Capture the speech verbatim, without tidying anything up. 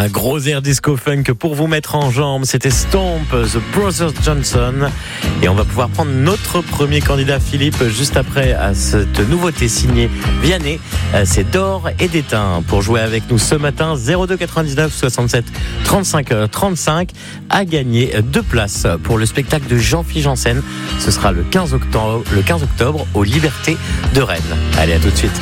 Un gros air disco funk pour vous mettre en jambes. C'était Stomp, The Brothers Johnson. Et on va pouvoir prendre notre premier candidat, Philippe, juste après à cette nouveauté signée Vianney. C'est d'or et d'étain. Pour jouer avec nous ce matin, zéro deux quatre-vingt-dix-neuf soixante-sept trente-cinq trente-cinq, à gagner deux places pour le spectacle de Jean-Philippe Janssen. Ce sera le quinze octobre, le quinze octobre aux Libertés de Rennes. Allez, à tout de suite.